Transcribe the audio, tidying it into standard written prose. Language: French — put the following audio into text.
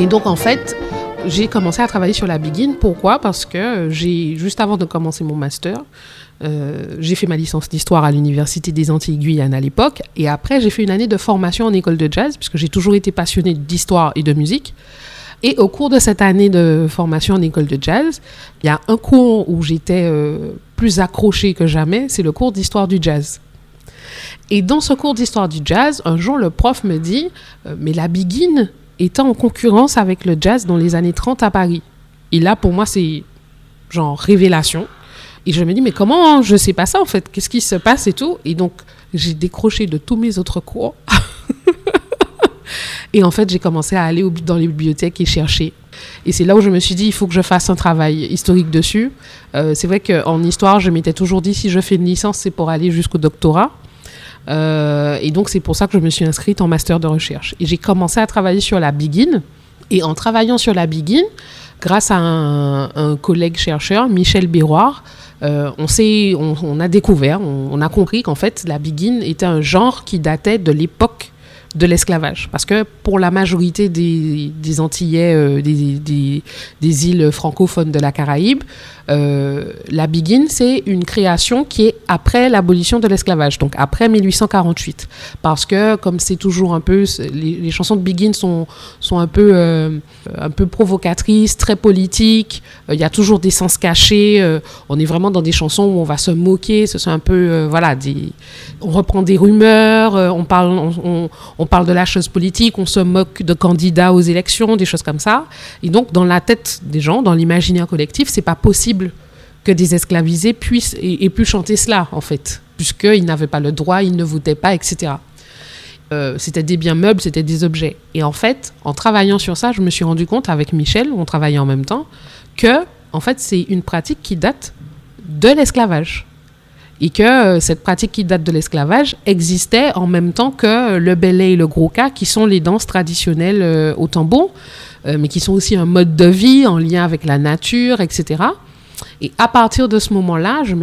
Et donc, en fait, j'ai commencé à travailler sur la Begin. Pourquoi ? Parce que juste avant de commencer mon master, j'ai fait ma licence d'histoire à l'Université des Antilles-Guyane à l'époque. Et après, j'ai fait une année de formation en école de jazz, puisque j'ai toujours été passionnée d'histoire et de musique. Et au cours de cette année de formation en école de jazz, il y a un cours où j'étais plus accrochée que jamais, c'est le cours d'histoire du jazz. Et dans ce cours d'histoire du jazz, un jour, le prof me dit « Mais la Begin était en concurrence avec le jazz dans les années 30 à Paris. » Et là, pour moi, c'est genre révélation. Et je me dis « Mais comment je sais pas ça, en fait ? Qu'est-ce qui se passe et tout ?» Et donc, j'ai décroché de tous mes autres cours. Et en fait, j'ai commencé à aller dans les bibliothèques et chercher. Et c'est là où je me suis dit, il faut que je fasse un travail historique dessus. C'est vrai qu'en histoire, je m'étais toujours dit, si je fais une licence, c'est pour aller jusqu'au doctorat. Et donc, c'est pour ça que je me suis inscrite en master de recherche. Et j'ai commencé à travailler sur la Begin. Et en travaillant sur la Begin, grâce à un collègue chercheur, Michel Béroir, on a découvert, on a compris qu'en fait, la Begin était un genre qui datait de l'époque de l'esclavage. Parce que pour la majorité des Antillais, des îles francophones de la Caraïbe, la Begin, c'est une création qui est après l'abolition de l'esclavage, donc après 1848. Parce que, comme c'est toujours un peu... Les chansons de Begin sont un peu provocatrices, très politiques. Il y a toujours des sens cachés. On est vraiment dans des chansons où on va se moquer. Ce sont un peu... on reprend des rumeurs. On parle de la chose politique. On se moque de candidats aux élections, des choses comme ça. Et donc, dans la tête des gens, dans l'imaginaire collectif, c'est pas possible que des esclavisés puissent et pu chanter cela, en fait, puisqu'ils n'avaient pas le droit, ils ne votaient pas, etc. C'était des biens meubles, c'était des objets. Et en fait, en travaillant sur ça, je me suis rendu compte, avec Michel, on travaillait en même temps, que, en fait, c'est une pratique qui date de l'esclavage. Et que cette pratique qui date de l'esclavage existait en même temps que le belé et le gros-ka, qui sont les danses traditionnelles au tambour, mais qui sont aussi un mode de vie en lien avec la nature, etc. Et à partir de ce moment-là, je me